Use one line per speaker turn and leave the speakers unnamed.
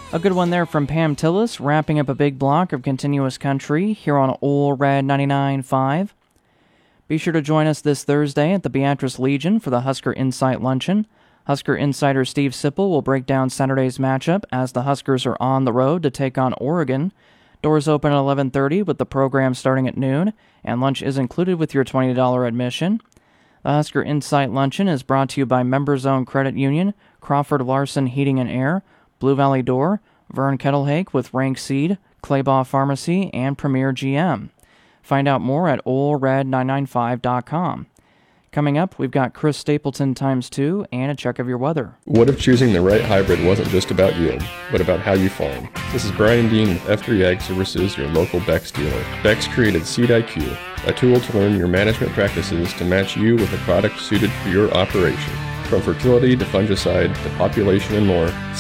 A good one there from Pam Tillis, wrapping up a big block of continuous country here on Ole Red 99.5. Be sure to join us this Thursday at the Beatrice Legion for the Husker Insight Luncheon. Husker insider Steve Sipple will break down Saturday's matchup as the Huskers are on the road to take on Oregon. Doors open at 11:30 with the program starting at noon, and lunch is included with your $20 admission. The Husker Insight Luncheon is brought to you by Members Own Credit Union, Crawford Larson Heating and Air, Blue Valley Door, Vern Kettlehake with Rank Seed, Claybaugh Pharmacy, and Premier GM. Find out more at OleRed995.com. Coming up, we've got Chris Stapleton ×2 and a check of your weather.
What if choosing the right hybrid wasn't just about yield, but about how you farm? This is Brian Dean with F3 Ag Services, your local Bex dealer. Bex created Seed IQ, a tool to learn your management practices to match you with a product suited for your operation. From fertility to fungicide to population and more,